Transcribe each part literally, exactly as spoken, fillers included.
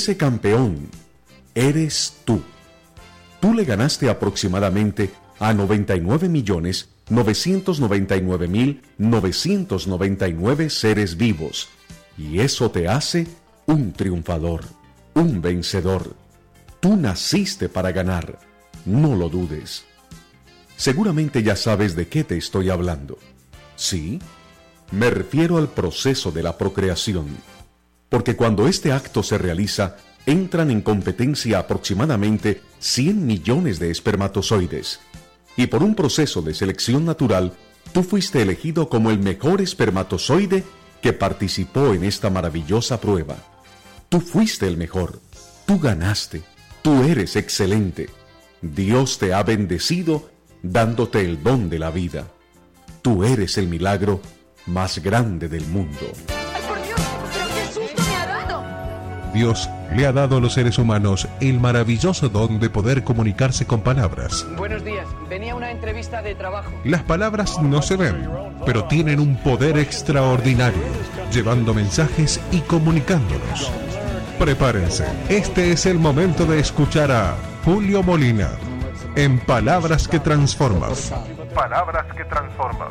ese campeón eres tú. Tú le ganaste aproximadamente a noventa y nueve millones novecientos noventa y nueve mil novecientos noventa y nueve seres vivos, y eso te hace un triunfador, un vencedor. Tú naciste para ganar, no lo dudes. Seguramente ya sabes de qué te estoy hablando. ¿Sí? Me refiero al proceso de la procreación, porque cuando este acto se realiza, entran en competencia aproximadamente cien millones de espermatozoides, y por un proceso de selección natural, tú fuiste elegido como el mejor espermatozoide que participó en esta maravillosa prueba. Tú fuiste el mejor, tú ganaste, tú eres excelente. Dios te ha bendecido dándote el don de la vida. Tú eres el milagro más grande del mundo. ¡Ay, por Dios! ¡Pero qué susto me ha dado! Dios le ha dado a los seres humanos el maravilloso don de poder comunicarse con palabras. Buenos días, venía a una entrevista de trabajo. Las palabras no se ven, pero tienen un poder extraordinario, llevando mensajes y comunicándolos. Prepárense, este es el momento de escuchar a Julio Molina en Palabras que Transforman. Palabras que Transforman.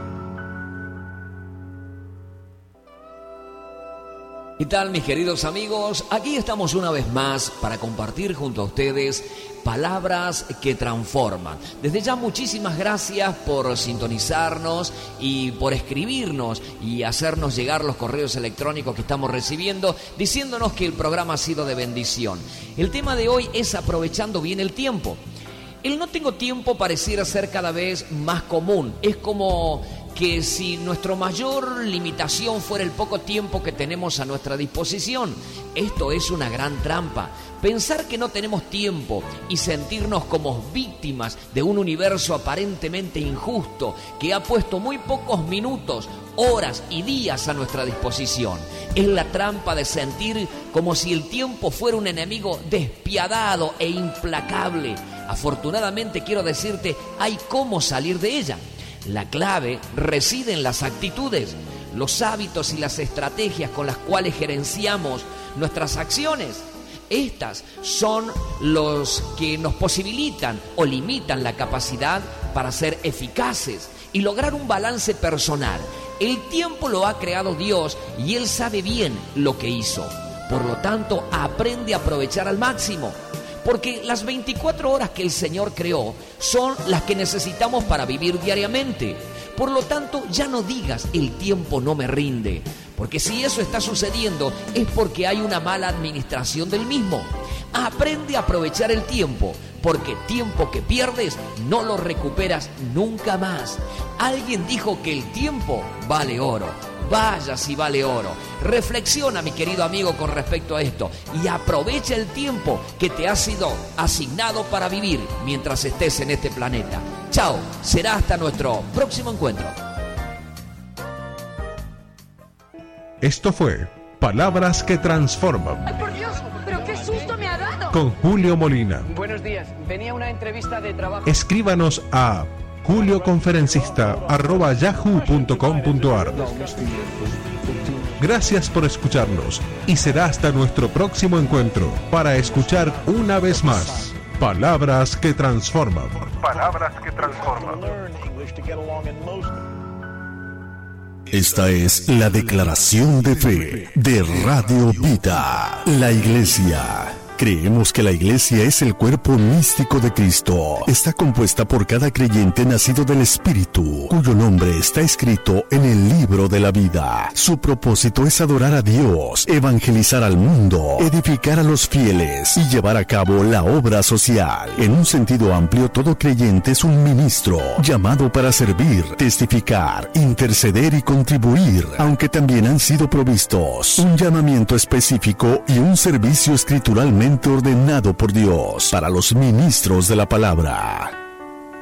¿Qué tal, mis queridos amigos? Aquí estamos una vez más para compartir junto a ustedes palabras que transforman. Desde ya, muchísimas gracias por sintonizarnos y por escribirnos y hacernos llegar los correos electrónicos que estamos recibiendo, diciéndonos que el programa ha sido de bendición. El tema de hoy es aprovechando bien el tiempo. El no tengo tiempo pareciera ser cada vez más común. Es como que si nuestra mayor limitación fuera el poco tiempo que tenemos a nuestra disposición. Esto es una gran trampa. Pensar que no tenemos tiempo y sentirnos como víctimas de un universo aparentemente injusto que ha puesto muy pocos minutos, horas y días a nuestra disposición. Es la trampa de sentir como si el tiempo fuera un enemigo despiadado e implacable. Afortunadamente, quiero decirte, hay cómo salir de ella. La clave reside en las actitudes, los hábitos y las estrategias con las cuales gerenciamos nuestras acciones. Estas son los que nos posibilitan o limitan la capacidad para ser eficaces y lograr un balance personal. El tiempo lo ha creado Dios y Él sabe bien lo que hizo. Por lo tanto, aprende a aprovechar al máximo. Porque las veinticuatro horas que el Señor creó son las que necesitamos para vivir diariamente. Por lo tanto, ya no digas el tiempo no me rinde. Porque si eso está sucediendo es porque hay una mala administración del mismo. Aprende a aprovechar el tiempo, porque tiempo que pierdes no lo recuperas nunca más. Alguien dijo que el tiempo vale oro. Vaya si vale oro. Reflexiona, mi querido amigo, con respecto a esto y aprovecha el tiempo que te ha sido asignado para vivir mientras estés en este planeta. Chao, será hasta nuestro próximo encuentro. Esto fue Palabras que Transforman. ¡Ay, por Dios! ¡Pero qué susto me ha dado! Con Julio Molina. Buenos días, venía a una entrevista de trabajo. Escríbanos a julioconferencista arroba yahoo punto com punto ar. Gracias por escucharnos y será hasta nuestro próximo encuentro para escuchar una vez más Palabras que Transforman. Palabras que Transforman. Esta es la declaración de fe de Radio Vida, la Iglesia. Creemos que la Iglesia es el cuerpo místico de Cristo. Está compuesta por cada creyente nacido del Espíritu, cuyo nombre está escrito en el libro de la vida. Su propósito es adorar a Dios, evangelizar al mundo, edificar a los fieles y llevar a cabo la obra social. En un sentido amplio, todo creyente es un ministro, llamado para servir, testificar, interceder y contribuir, aunque también han sido provistos un llamamiento específico y un servicio escrituralmente ordenado por Dios para los ministros de la palabra.